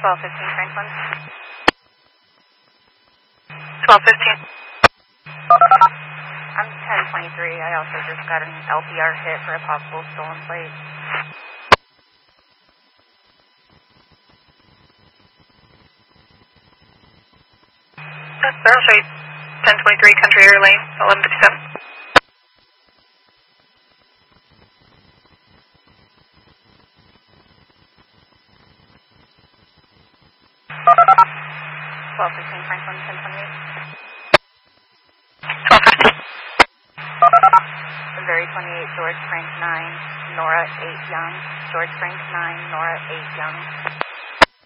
1215 Franklin. 1215. I'm 1023. I also just got an LPR hit for a possible stolen plate. I'll show you 1023 Country Air Lane, 1157. Franklin, 1028. 1215. Missouri 28, George Frank 9, Nora 8 Young. George Frank 9, Nora 8 Young.